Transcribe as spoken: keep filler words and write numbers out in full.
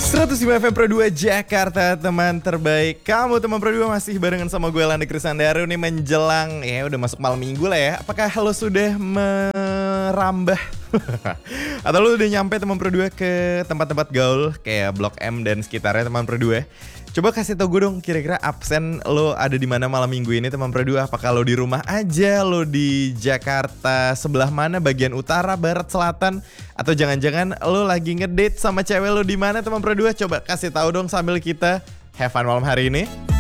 seratus lima F M Pro dua Jakarta, teman terbaik kamu. Teman Pro dua masih barengan sama gue Landa Krisandaru nih menjelang ya udah masuk malam minggu lah ya. Apakah lo sudah merambah atau lo udah nyampe teman Pro dua ke tempat-tempat gaul kayak Blok M dan sekitarnya teman Pro dua? Coba kasih tau gue dong kira-kira absen lo ada di mana malam minggu ini teman Pro dua. Apakah lo di rumah aja, lo di Jakarta sebelah mana, bagian utara, barat, selatan, atau jangan-jangan lo lagi ngedate sama cewek lo di mana teman Pro dua? Coba kasih tahu dong sambil kita have fun malam hari ini.